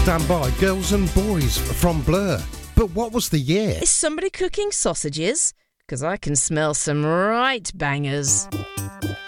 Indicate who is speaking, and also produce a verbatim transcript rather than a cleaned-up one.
Speaker 1: Stand by, Girls and Boys from Blur. But what was the year?
Speaker 2: Is somebody cooking sausages? Because I can smell some right bangers.